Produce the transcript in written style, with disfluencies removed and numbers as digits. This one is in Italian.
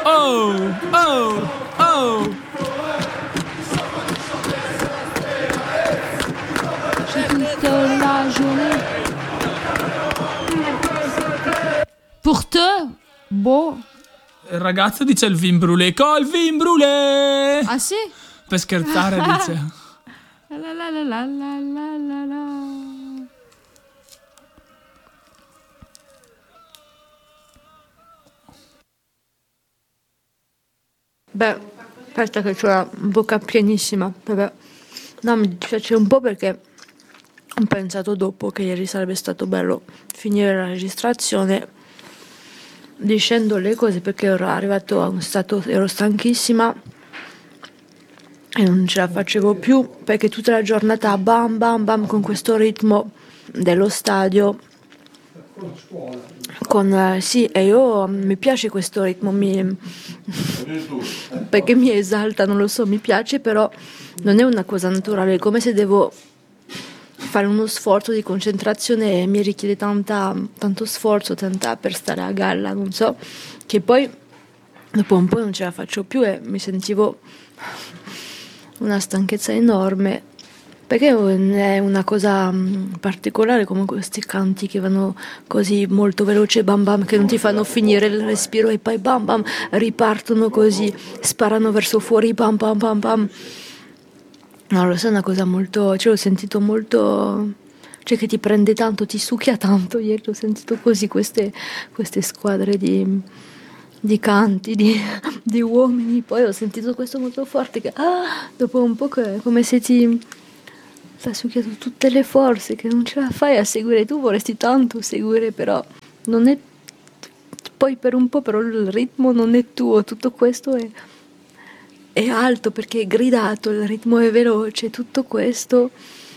Oh, oh, oh. J'ai toute la journée. Pour te, boh. Il ragazzo dice il vin brûlé. Col vin brûlé! Ah sì? Per scherzare dice. La la la la la la la la. Beh, aspetta che ho la bocca pienissima. Vabbè. No, mi dispiace un po' perché ho pensato dopo che ieri sarebbe stato bello finire la registrazione dicendo le cose perché ero arrivato a un stato, ero stanchissima e non ce la facevo più perché tutta la giornata bam bam bam con questo ritmo dello stadio sì, e io mi piace questo ritmo perché mi esalta, non lo so, mi piace, però non è una cosa naturale, è come se devo fare uno sforzo di concentrazione e mi richiede tanto sforzo, tanta per stare a galla, non so, che poi dopo un po' non ce la faccio più e mi sentivo una stanchezza enorme, perché è una cosa particolare come questi canti che vanno così molto veloce, bam bam, che non ti fanno finire il respiro e poi bam bam, ripartono così, sparano verso fuori, bam bam bam bam. No, lo so, è una cosa molto, cioè l'ho sentito molto, cioè che ti prende tanto, ti succhia tanto, ieri ho sentito così queste squadre di canti, di uomini, poi ho sentito questo molto forte che dopo un po' è come se ti ha succhiato tutte le forze, che non ce la fai a seguire, tu vorresti tanto seguire, però non è, poi per un po' però il ritmo non è tuo, tutto questo è alto perché è gridato, il ritmo è veloce, tutto questo